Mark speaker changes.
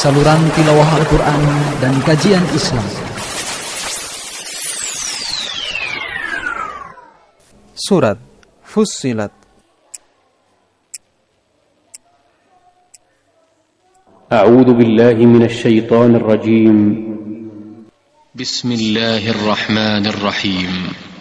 Speaker 1: saluran tilawah Al-Quran dan kajian Islam.
Speaker 2: Surat Fussilat.
Speaker 3: A'udzu billahi minasy syaithanir rajim.
Speaker 4: Bismillahirrahmanirrahim.